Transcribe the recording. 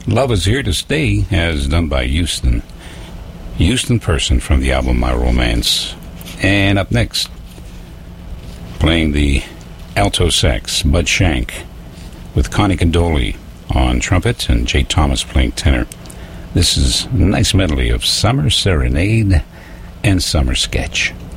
Love Is Here to Stay, as done by Houston Person from the album My Romance. And up next, playing the alto sax, Bud Shank, with Connie Condoli on trumpet and Jay Thomas playing tenor. This is a nice medley of Summer Serenade and Summer Sketch.